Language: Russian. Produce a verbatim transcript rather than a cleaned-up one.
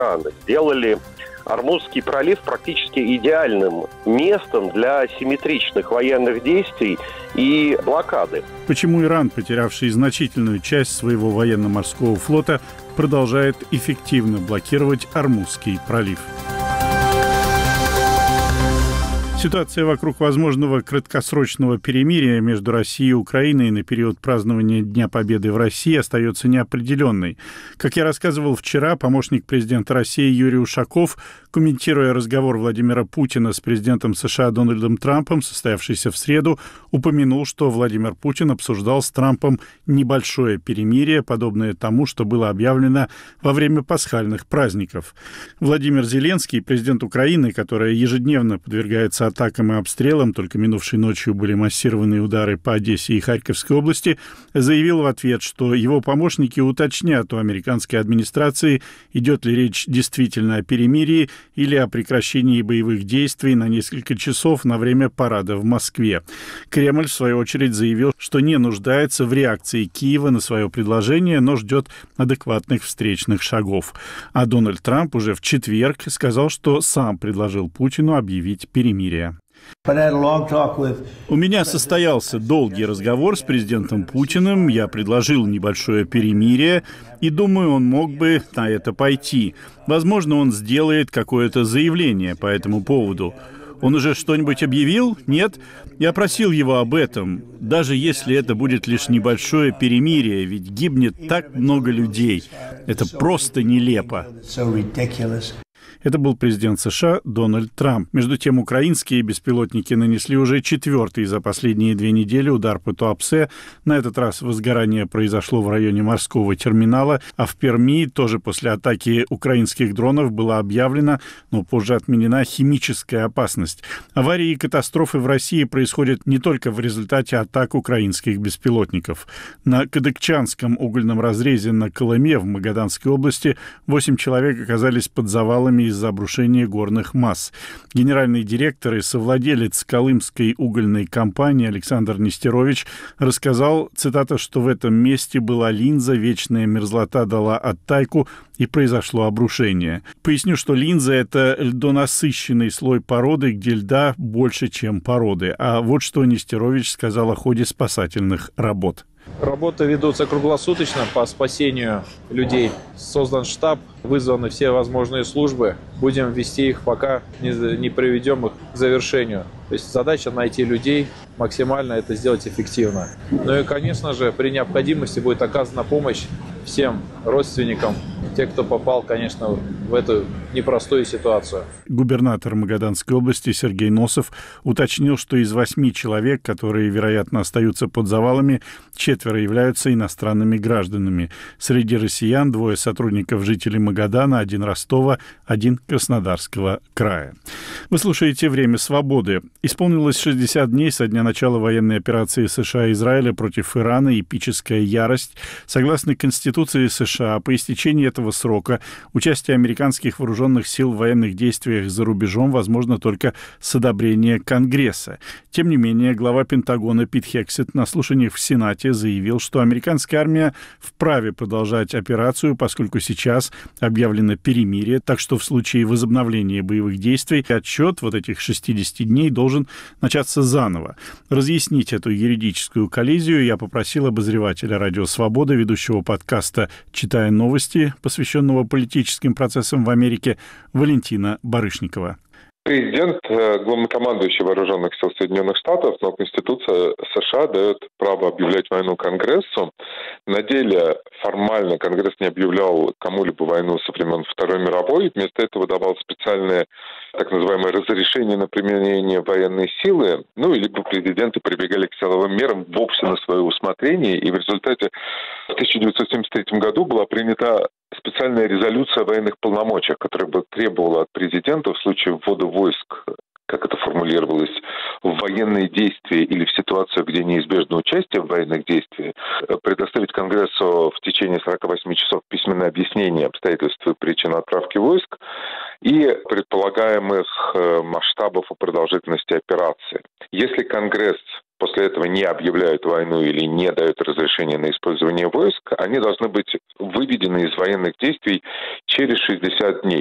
страны сделали Ормузский пролив практически идеальным местом для асимметричных военных действий и блокады. Почему Иран, потерявший значительную часть своего военно-морского флота, продолжает эффективно блокировать Ормузский пролив? Ситуация вокруг возможного краткосрочного перемирия между Россией и Украиной на период празднования Дня Победы в России остается неопределенной. Как я рассказывал вчера, помощник президента России Юрий Ушаков, комментируя разговор Владимира Путина с президентом США Дональдом Трампом, состоявшийся в среду, упомянул, что Владимир Путин обсуждал с Трампом небольшое перемирие, подобное тому, что было объявлено во время пасхальных праздников. Владимир Зеленский, президент Украины, которая ежедневно подвергается атакам и обстрелам, только минувшей ночью были массированные удары по Одессе и Харьковской области, заявил в ответ, что его помощники уточнят у американской администрации, идет ли речь действительно о перемирии или о прекращении боевых действий на несколько часов на время парада в Москве. Кремль, в свою очередь, заявил, что не нуждается в реакции Киева на свое предложение, но ждет адекватных встречных шагов. А Дональд Трамп уже в четверг сказал, что сам предложил Путину объявить перемирие. У меня состоялся долгий разговор с президентом Путиным, я предложил небольшое перемирие, и думаю, он мог бы на это пойти. Возможно, он сделает какое-то заявление по этому поводу. Он уже что-нибудь объявил? Нет? Я просил его об этом, даже если это будет лишь небольшое перемирие, ведь гибнет так много людей. Это просто нелепо. Это был президент США Дональд Трамп. Между тем, украинские беспилотники нанесли уже четвертый за последние две недели удар по Туапсе. На этот раз возгорание произошло в районе морского терминала, а в Перми тоже после атаки украинских дронов была объявлена, но позже отменена химическая опасность. Аварии и катастрофы в России происходят не только в результате атак украинских беспилотников. На Кадыкчанском угольном разрезе на Колыме в Магаданской области восемь человек оказались под завалами из-за обрушения горных масс. Генеральный директор и совладелец Колымской угольной компании Александр Нестерович рассказал, цитата, что в этом месте была линза, вечная мерзлота дала оттайку и произошло обрушение. Поясню, что линза — это льдонасыщенный слой породы, где льда больше, чем породы. А вот что Нестерович сказал о ходе спасательных работ. Работы ведутся круглосуточно по спасению людей. Создан штаб, вызваны все возможные службы. Будем вести их, пока не, не приведем их к завершению. То есть задача найти людей, максимально это сделать эффективно. Ну и, конечно же, при необходимости будет оказана помощь всем родственникам, те, кто попал, конечно, в эту непростую ситуацию. Губернатор Магаданской области Сергей Носов уточнил, что из восьми человек, которые, вероятно, остаются под завалами, четверо являются иностранными гражданами. Среди россиян двое сотрудников жителей Магадана, один Ростова, один Краснодарского края. Вы слушаете «Время свободы». Исполнилось шестьдесят дней со дня начала военной операции США и Израиля против Ирана «Эпическая ярость». Согласно Конституции США, по истечении этого срока участие американских вооруженных сил в военных действиях за рубежом возможно только с одобрения Конгресса. Тем не менее, глава Пентагона Пит Хексет на слушаниях в Сенате заявил, что американская армия вправе продолжать операцию, поскольку сейчас объявлено перемирие, так что в случае возобновления боевых действий отсчет вот этих шестидесяти дней должен начаться заново. Разъяснить эту юридическую коллизию я попросил обозревателя «Радио Свобода», ведущего подкаста «Читая новости», посвященного политическим процессам в Америке, Валентина Барышникова. Президент, главнокомандующий вооруженных сил Соединенных Штатов, но Конституция США дает право объявлять войну Конгрессу. На деле формально Конгресс не объявлял кому-либо войну со времен Второй мировой. Вместо этого давал специальные так называемые разрешения на применение военной силы. Ну, либо президенты прибегали к силовым мерам вовсе на свое усмотрение. И в результате в тысяча девятьсот семьдесят третьем году была принята специальная резолюция о военных полномочиях, которая бы требовала от президента в случае ввода войск, как это формулировалось, в военные действия или в ситуацию, где неизбежно участие в военных действиях, предоставить Конгрессу в течение сорока восьми часов письменное объяснение обстоятельств и причин отправки войск и предполагаемых масштабов и продолжительности операции. Если Конгресс после этого не объявляют войну или не дают разрешения на использование войск, они должны быть выведены из военных действий через шестьдесят дней.